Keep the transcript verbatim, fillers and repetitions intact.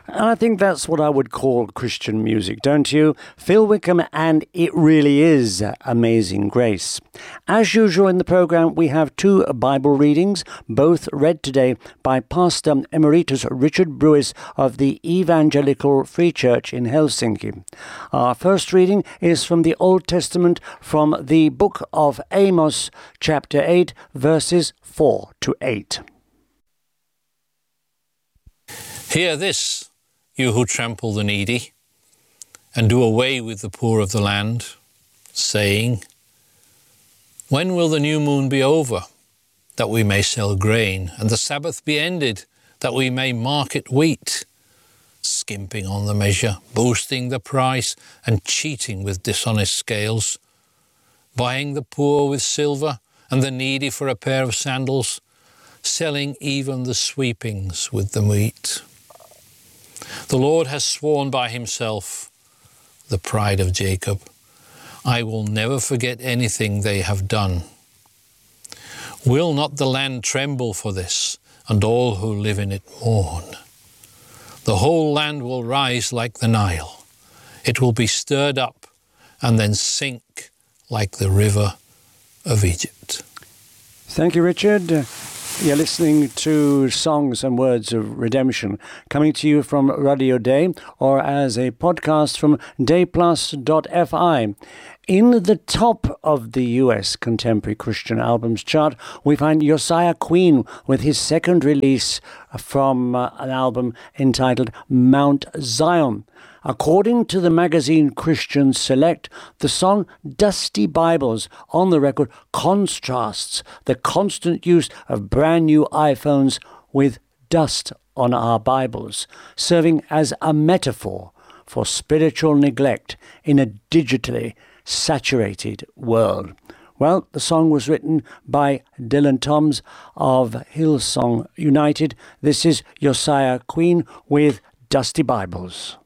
And I think that's what I would call Christian music, don't you? Phil Wickham, and it really is Amazing Grace. As usual in the programme, we have two Bible readings, both read today by Pastor Emeritus Richard Brewis of the Evangelical Free Church in Helsinki. Our first reading is from the Old Testament, from the book of Amos, chapter eight, verses four to eight. Hear this, you who trample the needy, and do away with the poor of the land, saying, when will the new moon be over, that we may sell grain, and the Sabbath be ended, that we may market wheat? Skimping on the measure, boosting the price, and cheating with dishonest scales, buying the poor with silver, and the needy for a pair of sandals, selling even the sweepings with the wheat. The Lord has sworn by himself, the pride of Jacob, I will never forget anything they have done. Will not the land tremble for this, and all who live in it mourn? The whole land will rise like the Nile. It will be stirred up and then sink like the river of Egypt. Thank you, Richard. You're listening to Songs and Words of Redemption, coming to you from Radio Day or as a podcast from day plus dot f i. In the top of the U S Contemporary Christian Albums chart, we find Josiah Queen with his second release from uh, an album entitled Mount Zion. According to the magazine Christian Select, the song Dusty Bibles on the record contrasts the constant use of brand new iPhones with dust on our Bibles, serving as a metaphor for spiritual neglect in a digitally saturated world. Well, the song was written by Dylan Toms of Hillsong United. This is Josiah Queen with Dusty Bibles.